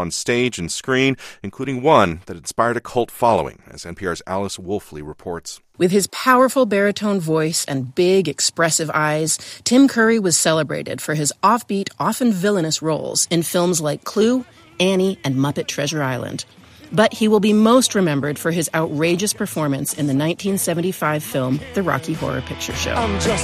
on stage and screen, including one that inspired a cult following, as NPR's Alice Wolfley reports. With his powerful baritone voice and big, expressive eyes, Tim Curry was celebrated for his offbeat, often villainous roles in films like Clue, Annie, and Muppet Treasure Island. But he will be most remembered for his outrageous performance in the 1975 film The Rocky Horror Picture Show. I'm just